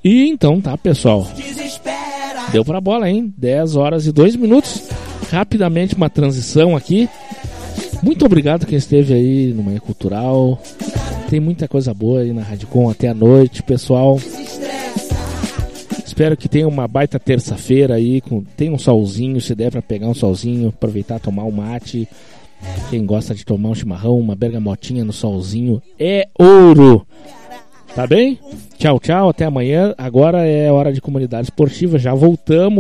E então tá, pessoal. Deu pra bola, hein? 10 horas e 2 minutos. Rapidamente uma transição aqui. Muito obrigado quem esteve aí no Manhã Cultural. Tem muita coisa boa aí na Rádio Com até a noite, pessoal. Espero que tenha uma baita terça-feira aí. Tem um solzinho, se der pra pegar um solzinho, aproveitar, tomar um mate. Quem gosta de tomar um chimarrão, uma bergamotinha no solzinho, é ouro. Tá bem? Tchau, tchau, até amanhã. Agora é hora de comunidade esportiva, já voltamos.